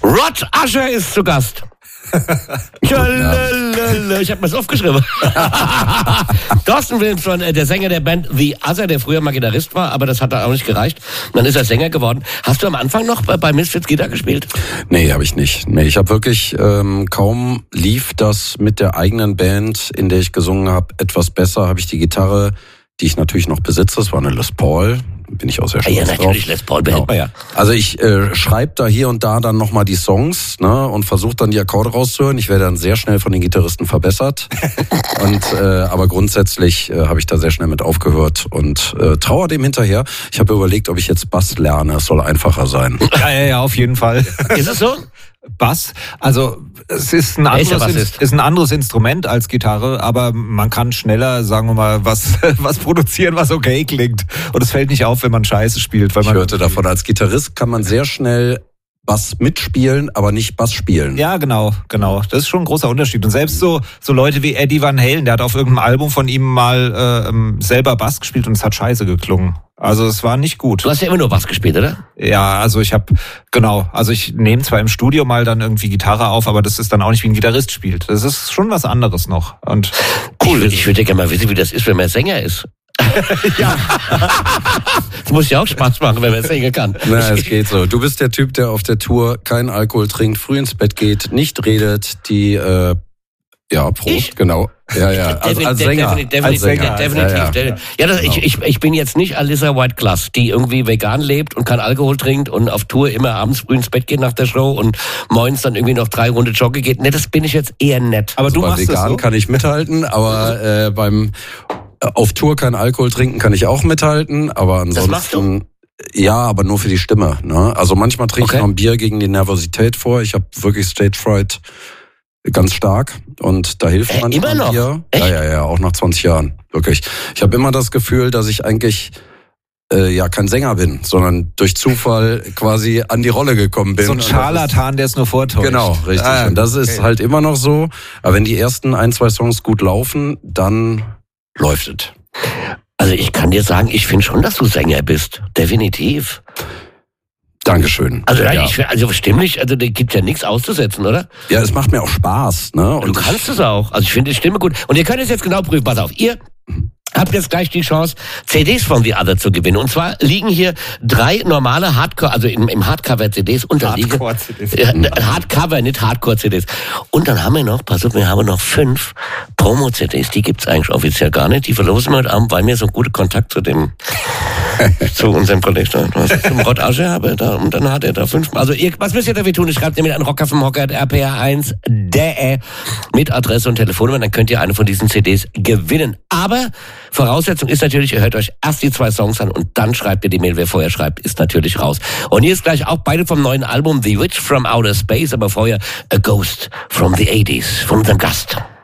Rod Asher ist zu Gast. Ich habe mir das aufgeschrieben. Thorsten Wilmsson, der Sänger der Band The Other, der früher mal Gitarrist war, aber das hat dann auch nicht gereicht. Dann ist er Sänger geworden. Hast du am Anfang noch bei Misfits Gitarre gespielt? Nee, habe ich nicht. Nee, ich habe wirklich kaum lief das mit der eigenen Band, in der ich gesungen habe, etwas besser. Habe ich die Gitarre, die ich natürlich noch besitze, das war eine Les Paul. Bin ich auch sehr stolz drauf. Ja, natürlich, Les Paul behält man ja. Also ich schreibe da hier und da dann nochmal die Songs, ne, und versuche dann die Akkorde rauszuhören. Ich werde dann sehr schnell von den Gitarristen verbessert. Aber grundsätzlich habe ich da sehr schnell mit aufgehört und trauere dem hinterher. Ich habe überlegt, ob ich jetzt Bass lerne. Es soll einfacher sein. Ja, auf jeden Fall. Ist es so? Bass, also es ist ein anderes Instrument als Gitarre, aber man kann schneller, sagen wir mal, was produzieren, was okay klingt. Und es fällt nicht auf, wenn man Scheiße spielt. Weil ich hörte davon, als Gitarrist kann man sehr schnell Bass mitspielen, aber nicht Bass spielen. Ja, genau. Das ist schon ein großer Unterschied. Und selbst so Leute wie Eddie Van Halen, der hat auf irgendeinem Album von ihm mal selber Bass gespielt und es hat scheiße geklungen. Also es war nicht gut. Du hast ja immer nur Bass gespielt, oder? Ja, also ich nehme zwar im Studio mal dann irgendwie Gitarre auf, aber das ist dann auch nicht wie ein Gitarrist spielt. Das ist schon was anderes noch. Und cool. Ich würde gerne mal wissen, wie das ist, wenn man Sänger ist. Ja. Das muss ja auch Spaß machen, wenn man singen kann. Na, es geht so. Du bist der Typ, der auf der Tour keinen Alkohol trinkt, früh ins Bett geht, nicht redet, Prost, ich? Genau. Ja. Als Sänger. Definitiv. Ich bin jetzt nicht Alyssa White Glass, die irgendwie vegan lebt und kein Alkohol trinkt und auf Tour immer abends früh ins Bett geht nach der Show und morgens dann irgendwie noch 3 Runden joggen geht. Ne, das bin ich jetzt eher nett. Aber also du machst vegan das so? Kann ich mithalten, aber beim auf Tour kein Alkohol trinken kann ich auch mithalten, aber ansonsten... Das machst du? Ja, aber nur für die Stimme. Ne? Also manchmal trinke ich noch ein Bier gegen die Nervosität vor. Ich habe wirklich Stage Fright ganz stark und da hilft manchmal immer noch? Bier. Echt? Ja, auch nach 20 Jahren. Wirklich. Ich habe immer das Gefühl, dass ich eigentlich kein Sänger bin, sondern durch Zufall quasi an die Rolle gekommen bin. So ein Scharlatan, der es nur vortäuscht. Genau, richtig. Und das ist halt immer noch so. Aber wenn die ersten 1-2 Songs gut laufen, dann läuft es. Also ich kann dir sagen, ich finde schon, dass du Sänger bist. Definitiv. Dankeschön. Also stimmlich, da gibt ja nichts auszusetzen, oder? Ja, es macht mir auch Spaß, ne? Und du kannst es auch. Also ich finde die Stimme gut. Und ihr könnt es jetzt genau prüfen. Pass auf, ihr habt jetzt gleich die Chance, CDs von The Other zu gewinnen. Und zwar liegen hier 3 normale Hardcore, also im Hardcover-CDs unterliegen. Hardcore-CDs. Hardcover, nicht Hardcore-CDs. Und dann haben wir noch, wir haben noch 5 Promo-CDs. Die gibt's eigentlich offiziell gar nicht. Die verlosen wir heute Abend, weil wir so einen guten Kontakt zu unserem Kollegen, zum Rod Asher habe. Und dann hat er da 5. Also was müsst ihr dafür tun? Schreibt nämlich an rockerfomhocker@rpr1.de mit Adresse und Telefonnummer. Dann könnt ihr eine von diesen CDs gewinnen. Aber Voraussetzung ist natürlich, ihr hört euch erst die 2 Songs an und dann schreibt ihr die Mail. Wer vorher schreibt, ist natürlich raus. Und hier ist gleich auch beide vom neuen Album The Witch from Outer Space, aber vorher A Ghost from the 80s von unserem Gast.